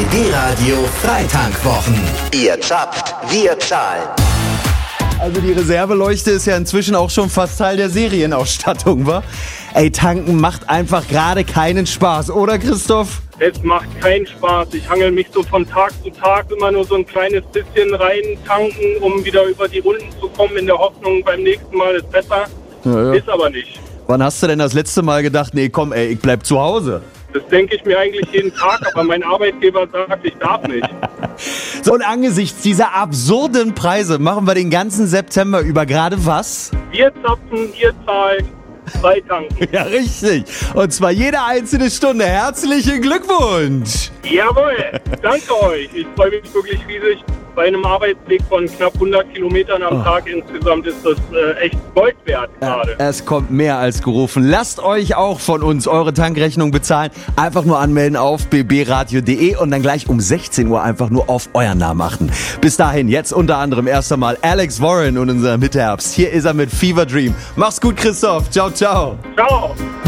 BB Radio Freitankwwochen. Ihr zapft, wir zahlen. Also die Reserveleuchte ist ja inzwischen auch schon fast Teil der Serienausstattung, wa? Ey, tanken macht einfach gerade keinen Spaß, oder Christoph? Es macht keinen Spaß. Ich hangel mich so von Tag zu Tag immer nur so ein kleines bisschen rein tanken, um wieder über die Runden zu kommen, in der Hoffnung, beim nächsten Mal ist besser. Ja. Ist aber nicht. Wann hast du denn das letzte Mal gedacht, nee komm ey, ich bleib zu Hause? Das denke ich mir eigentlich jeden Tag, aber mein Arbeitgeber sagt, ich darf nicht. So, und angesichts dieser absurden Preise machen wir den ganzen September über gerade was? Wir zapfen, ihr zahlt, Freitanken. Ja, richtig. Und zwar jede einzelne Stunde. Herzlichen Glückwunsch! Jawohl, danke euch. Ich freue mich wirklich riesig. Bei einem Arbeitsweg von knapp 100 Kilometern am Tag insgesamt ist das echt Gold wert gerade. Es kommt mehr als gerufen. Lasst euch auch von uns eure Tankrechnung bezahlen. Einfach nur anmelden auf bbradio.de und dann gleich um 16 Uhr einfach nur auf euren Namen achten. Bis dahin, jetzt unter anderem erst einmal Alex Warren und unser Mitte Herbst. Hier ist er mit Fever Dream. Mach's gut, Christoph. Ciao, ciao. Ciao.